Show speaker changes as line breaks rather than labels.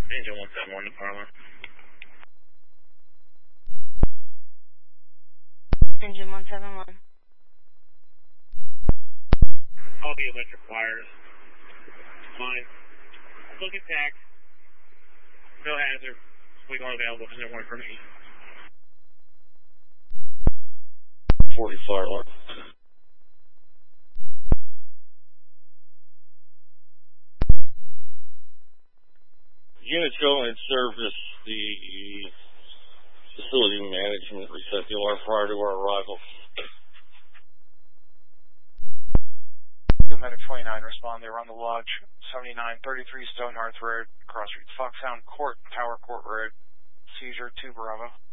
Engine 171 to Parma.
Engine 171.
All the electric wires. Fine. Look at tax. No hazard. Squeak on available. There's no one for me.
40 fire alarm. Units go and service the facility management, reset the alarm prior to our arrival.
Medic 29, respond. They were on the lodge, 7933 Stone North Road, Cross Street, Foxhound Court, Tower Court Road, seizure 2 Bravo.